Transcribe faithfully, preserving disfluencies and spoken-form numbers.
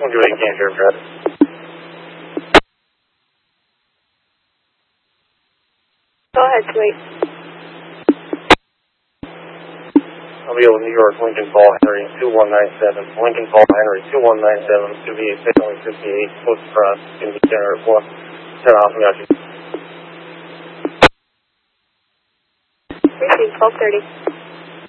one two eight, can't hear traffic. Go ahead, sweet. I'll be over New York, Lincoln Paul Henry, two one nine seven. Lincoln Paul Henry, two one nine seven, two V eight six, only fifty-eight, post cross, in the center of one. Turn off, got you. Receive twelve thirty.